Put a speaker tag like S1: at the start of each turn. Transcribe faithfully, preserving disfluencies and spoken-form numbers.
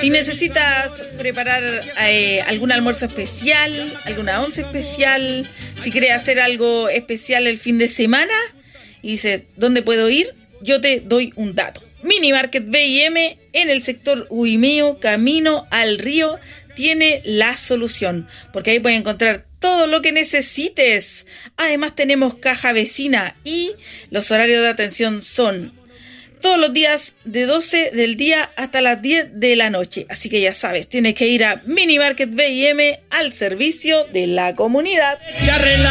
S1: Si necesitas preparar eh, algún almuerzo especial, alguna once especial, si quieres hacer algo especial el fin de semana y dices, ¿dónde puedo ir? Yo te doy un dato. Mini Market B y M en el sector Huimeo, camino al río, tiene la solución, porque ahí puedes encontrar todo lo que necesites. Además tenemos caja vecina y los horarios de atención son todos los días de doce del día hasta las diez de la noche. Así que ya sabes, tienes que ir a Mini Market B y M al servicio de la comunidad.